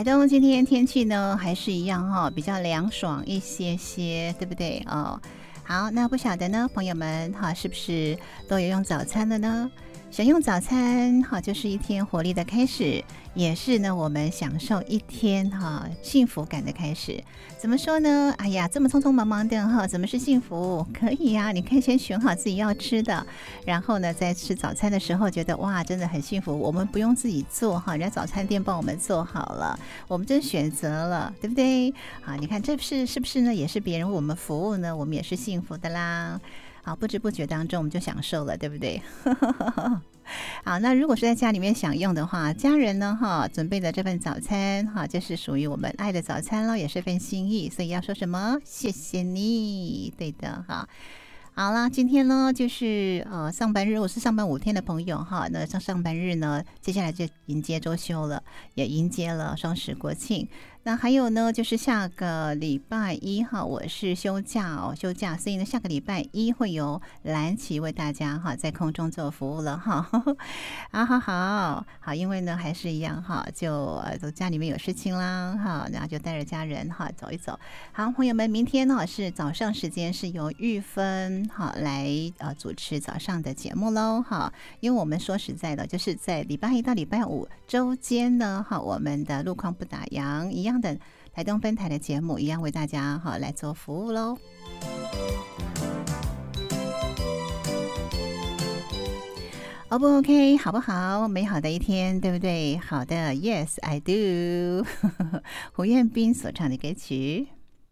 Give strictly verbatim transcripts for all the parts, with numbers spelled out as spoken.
台东今天天气呢还是一样哈、哦，比较凉爽一些些，对不对哦？好，那不晓得呢，朋友们哈，是不是都有用早餐了呢？享用早餐哈，就是一天活力的开始，也是呢我们享受一天哈幸福感的开始。怎么说呢？哎呀，这么匆匆忙忙的哈，怎么是幸福？可以呀、啊，你可以先选好自己要吃的，然后呢，在吃早餐的时候觉得哇，真的很幸福。我们不用自己做哈，人家早餐店帮我们做好了，我们真选择了，对不对？好，你看这是是不是呢？也是别人为我们服务呢，我们也是幸福的啦。好，不知不觉当中我们就享受了，对不对？好，那如果是在家里面享用的话，家人呢哈准备的这份早餐哈，就是属于我们爱的早餐咯，也是份心意，所以要说什么谢谢你，对的哈。好啦，今天呢就是呃上班日，我是上班五天的朋友哈，那上上班日呢，接下来就迎接周休了，也迎接了双十国庆。那还有呢，就是下个礼拜一哈，我是休假哦，休假，所以呢，下个礼拜一会由蓝旗为大家哈在空中做服务了哈。好好好好，因为呢还是一样哈，就呃家里面有事情啦哈，然后就带着家人哈走一走。好，朋友们，明天呢是早上时间是由玉芬哈来呃主持早上的节目喽哈，因为我们说实在的，就是在礼拜一到礼拜五周间呢哈，我们的路况不打烊一样。的台东分台的节目一样为大家好来做服务喽。O 不 OK 好不好？美好的一天，对不对？好的 ，Yes I do 。胡彦斌所唱的歌曲。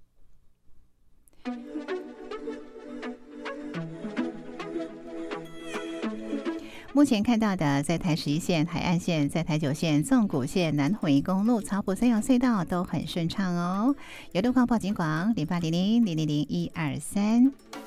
目前看到的，在台十一线、海岸线、在台九线、纵谷线、南回公路、草埔三阳隧道都很顺畅哦。有路况报警广零八零零零零零一二三。